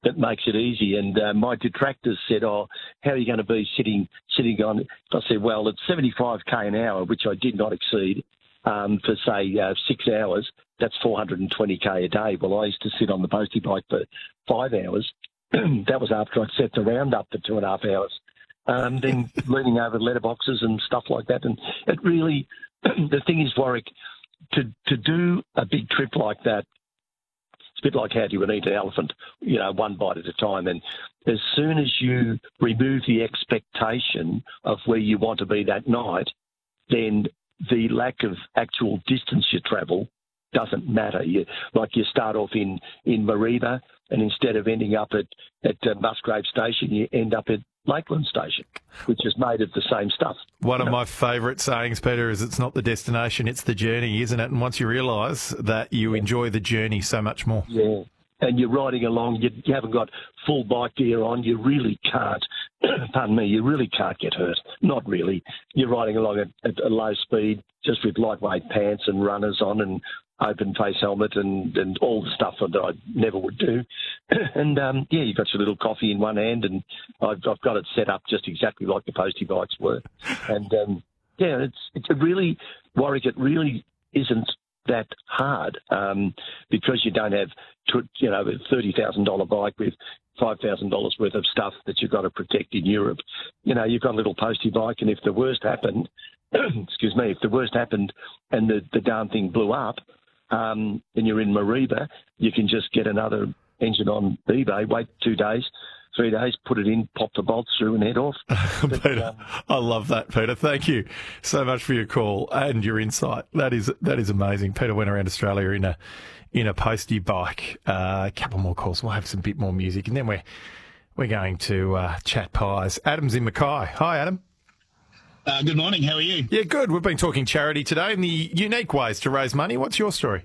that makes it easy. And my detractors said, "Oh, how are you going to be sitting on?" I said, "Well, at 75k an hour, which I did not exceed for say 6 hours, that's 420k a day. Well, I used to sit on the postie bike for 5 hours. That was after I'd set the round up for 2.5 hours." Then leaning over letterboxes and stuff like that. And it really, the thing is, Warwick, to do a big trip like that, it's a bit like how do you eat an elephant, one bite at a time. And as soon as you remove the expectation of where you want to be that night, then the lack of actual distance you travel doesn't matter. You start off in Mareeba, and instead of ending up at Musgrave Station, you end up at Lakeland Station, which is made of the same stuff. One of my favourite sayings, Peter, is it's not the destination, it's the journey, isn't it? And once you realise that, you enjoy the journey so much more. Yeah. And you're riding along, you haven't got full bike gear on, you really can't, pardon me, you really can't get hurt. Not really. You're riding along at a low speed, just with lightweight pants and runners on and open face helmet and all the stuff that I never would do. And, you've got your little coffee in one hand, and I've got it set up just exactly like the postie bikes were. And, it's really, Warwick, it really isn't that hard because you don't have, a $30,000 bike with $5,000 worth of stuff that you've got to protect in Europe. You've got a little postie bike, and if the worst happened, if the worst happened and the darn thing blew up, and you're in Mareeba, you can just get another engine on eBay, wait 2 days, 3 days, put it in, pop the bolts through and head off. Peter, I love that, Peter. Thank you so much for your call and your insight. That is amazing. Peter went around Australia in a postie bike. A couple more calls. We'll have some bit more music, and then we're going to chat pies. Adam's in Mackay. Hi, Adam. Good morning. How are you? Yeah, good. We've been talking charity today and the unique ways to raise money. What's your story?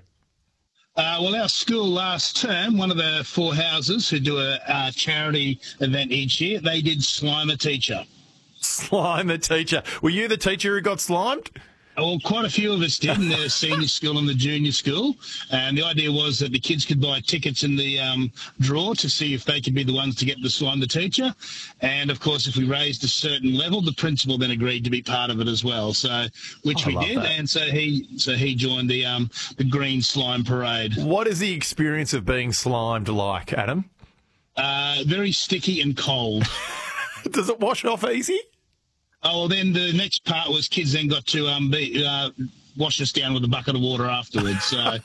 Well, our school last term, one of the 4 houses who do a charity event each year, they did Slime a Teacher. Slime a Teacher. Were you the teacher who got slimed? Well, quite a few of us did in the senior school and the junior school. And the idea was that the kids could buy tickets in the draw to see if they could be the ones to get the Slime the Teacher. And, of course, if we raised a certain level, the principal then agreed to be part of it as well. So, which we did. That. And so he joined the Green Slime Parade. What is the experience of being slimed like, Adam? Very sticky and cold. Does it wash off easy? Oh, well, then the next part was kids then got to wash us down with a bucket of water afterwards. So,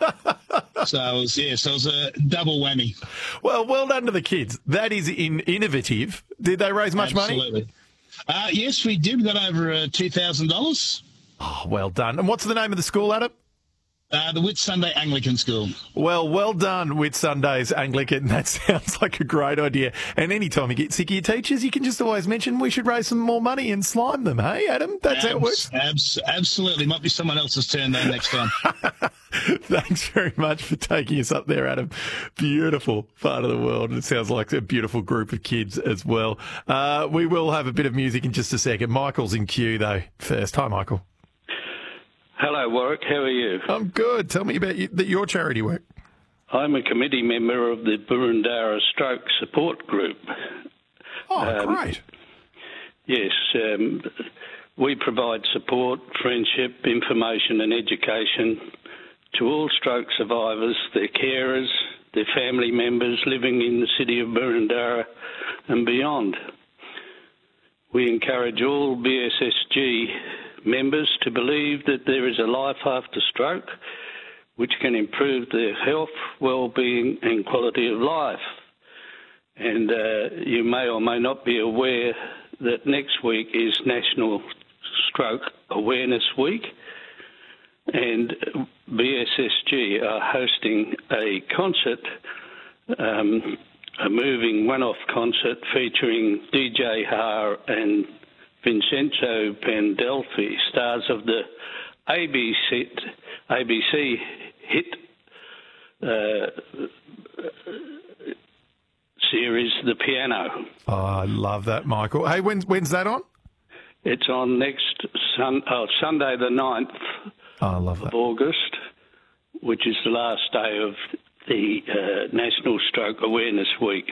it was a double whammy. Well done to the kids. That is innovative. Did they raise much money? Absolutely. Yes, we did. We got over $2,000. Oh, well done. And what's the name of the school, Adam? The Whitsunday Anglican School. Well done, Whitsunday's Anglican. That sounds like a great idea. And any time you get sick of your teachers, you can just always mention we should raise some more money and slime them. Hey, Adam? That's how it works. Absolutely. Might be someone else's turn though next time. Thanks very much for taking us up there, Adam. Beautiful part of the world. It sounds like a beautiful group of kids as well. We will have a bit of music in just a second. Michael's in queue, though, first. Hi, Michael. Hello, Warwick. How are you? I'm good. Tell me about your charity work. I'm a committee member of the Burundara Stroke Support Group. Oh, great. Yes. We provide support, friendship, information and education to all stroke survivors, their carers, their family members living in the city of Burundara and beyond. We encourage all BSSG members to believe that there is a life after stroke which can improve their health, well-being and quality of life. And you may or may not be aware that next week is National Stroke Awareness Week, and BSSG are hosting a concert, a moving one-off concert featuring DJ Har and Vincenzo Pandolfi, stars of the ABC hit series The Piano. Oh, I love that, Michael. Hey, when's that on? It's on next Sunday the 9th I love that. of August, which is the last day of the National Stroke Awareness Week.